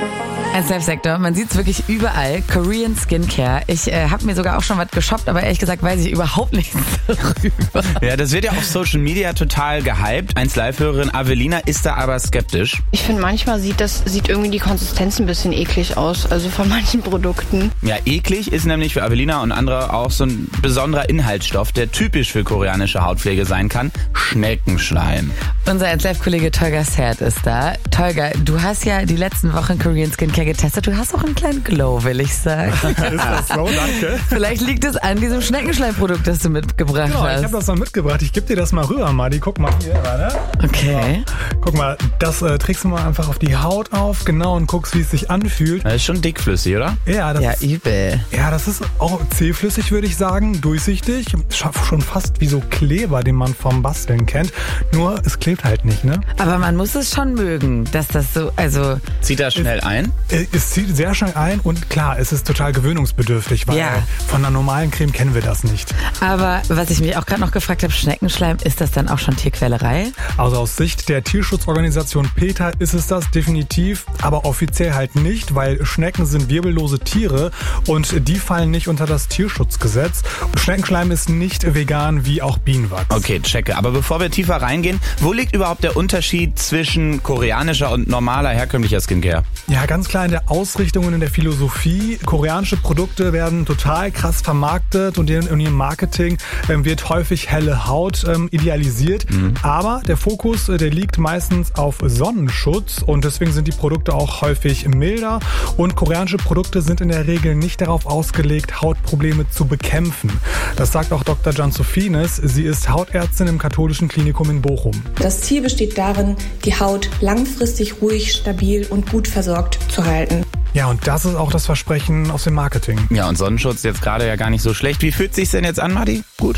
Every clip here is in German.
Ein Live-Sektor, man sieht es wirklich überall. Korean Skincare. Ich habe mir sogar auch schon was geshoppt, aber ehrlich gesagt weiß ich überhaupt nichts darüber. Ja, das wird ja auf Social Media total gehypt. 1Live-Hörerin Avelina ist da aber skeptisch. Ich finde, manchmal sieht irgendwie die Konsistenz ein bisschen eklig aus, also von manchen Produkten. Ja, eklig ist nämlich für Avelina und andere auch so ein besonderer Inhaltsstoff, der typisch für koreanische Hautpflege sein kann. Schneckenschleim. Unser 1Live-Kollege Tolga Sert ist da. Tolga, du hast ja die letzten Wochen Korean Skincare getestet. Du hast auch einen kleinen Glow, will ich sagen. Ist das so? Danke. Vielleicht liegt es an diesem Schneckenschleimprodukt, das du mitgebracht hast. Ich habe das mal mitgebracht. Ich gebe dir das mal rüber, Madi. Guck mal hier, warte. Okay. So. Guck mal, das trägst du mal einfach auf die Haut auf, genau, und guckst, wie es sich anfühlt. Das ist schon dickflüssig, oder? Ja, übel. Ja, das ist auch zähflüssig, würde ich sagen, durchsichtig. Schon fast wie so Kleber, den man vom Basteln kennt. Nur, es klebt halt nicht, ne? Aber man muss es schon mögen, dass das so, also... Zieht das schnell ein? Es zieht sehr schnell ein und klar, es ist total gewöhnungsbedürftig, weil von einer normalen Creme kennen wir das nicht. Aber was ich mich auch gerade noch gefragt habe, Schneckenschleim, ist das dann auch schon Tierquälerei? Also aus Sicht der Tierschutzorganisation PETA ist es das definitiv, aber offiziell halt nicht, weil Schnecken sind wirbellose Tiere und die fallen nicht unter das Tierschutzgesetz. Schneckenschleim ist nicht vegan wie auch Bienenwachs. Okay, checke. Aber bevor wir tiefer reingehen, wo liegt überhaupt der Unterschied zwischen koreanischer und normaler, herkömmlicher Skincare? Ja, ganz klar in der Ausrichtung und in der Philosophie. Koreanische Produkte werden total krass vermarktet und in ihrem Marketing wird häufig helle Haut idealisiert. Aber der Fokus, der liegt meistens auf Sonnenschutz und deswegen sind die Produkte auch häufig milder. Und koreanische Produkte sind in der Regel nicht darauf ausgelegt, Hautprobleme zu bekämpfen. Das sagt auch Dr. Jansophinis. Sie ist Hautärztin im katholischen Klinikum in Bochum. Das Ziel besteht darin, die Haut langfristig ruhig, stabil und gut versorgt zu halten. Ja, und das ist auch das Versprechen aus dem Marketing. Ja, und Sonnenschutz jetzt gerade ja gar nicht so schlecht. Wie fühlt sich's denn jetzt an, Madi? Gut?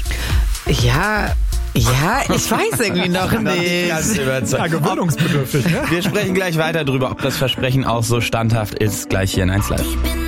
Ja, ich weiß irgendwie noch nicht. Ja, gewöhnungsbedürftig, ne? Wir sprechen gleich weiter drüber, ob das Versprechen auch so standhaft ist. Gleich hier in 1Live.